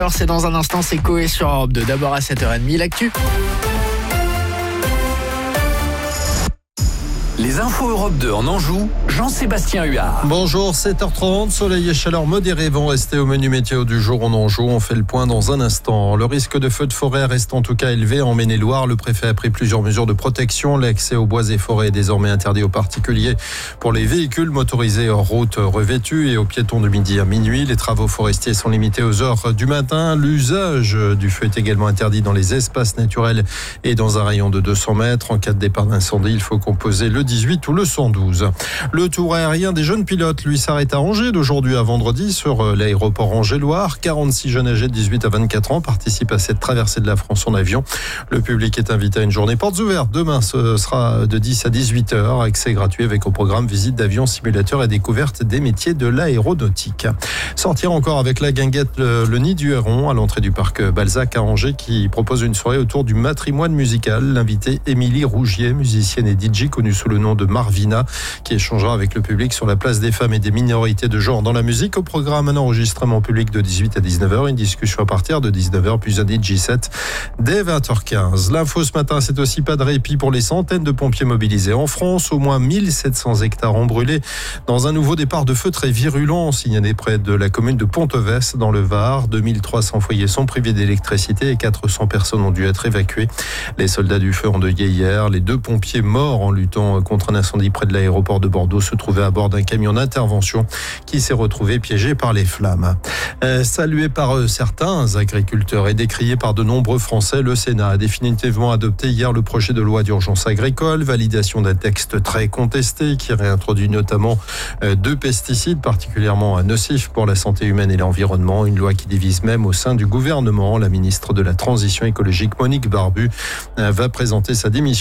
Alors c'est dans un instant, c'est Coé sur Europe 2. D'abord à 7h30, l'actu. Les infos Europe 2 en Anjou, Jean-Sébastien Huard. Bonjour, 7h30, soleil et chaleur modérée vont rester au menu météo du jour en Anjou. On fait le point dans un instant. Le risque de feu de forêt reste en tout cas élevé en Maine-et-Loire. Le préfet a pris plusieurs mesures de protection. L'accès aux bois et forêts est désormais interdit aux particuliers pour les véhicules motorisés hors route revêtus et aux piétons de midi à minuit. Les travaux forestiers sont limités aux heures du matin. L'usage du feu est également interdit dans les espaces naturels et dans un rayon de 200 mètres. En cas de départ d'incendie, il faut composer le 18 ou le 112. Le tour aérien des jeunes pilotes, lui, s'arrête à Angers d'aujourd'hui à vendredi sur l'aéroport Angers-Loire. 46 jeunes âgés de 18 à 24 ans participent à cette traversée de la France en avion. Le public est invité à une journée portes ouvertes. Demain, ce sera de 10 à 18 heures. Accès gratuit avec au programme visite d'avions, simulateurs et découverte des métiers de l'aéronautique. Sortir encore avec la guinguette le Nid du Héron à l'entrée du parc Balzac à Angers qui propose une soirée autour du matrimoine musical. L'invitée Émilie Rougier, musicienne et DJ connue sous le nom de Marvina, qui échangera avec le public sur la place des femmes et des minorités de genre dans la musique. Au programme, un enregistrement public de 18 à 19h, une discussion à partir de 19h, puis un DJ set dès 20h15. L'info ce matin, c'est aussi pas de répit pour les centaines de pompiers mobilisés en France. Au moins 1700 hectares ont brûlé dans un nouveau départ de feu très virulent signalé près de la commune de Ponteves dans le Var. 2300 foyers sont privés d'électricité et 400 personnes ont dû être évacuées. Les soldats du feu endeuillés hier. Les 2 pompiers morts en luttant contre un incendie près de l'aéroport de Bordeaux se trouvaient à bord d'un camion d'intervention qui s'est retrouvé piégé par les flammes. Salué par certains agriculteurs et décrié par de nombreux Français, le Sénat a définitivement adopté hier le projet de loi d'urgence agricole, validation d'un texte très contesté qui réintroduit notamment 2 pesticides particulièrement nocifs pour la santé humaine et l'environnement, une loi qui divise même au sein du gouvernement. La ministre de la Transition écologique Monique Barbu va présenter sa démission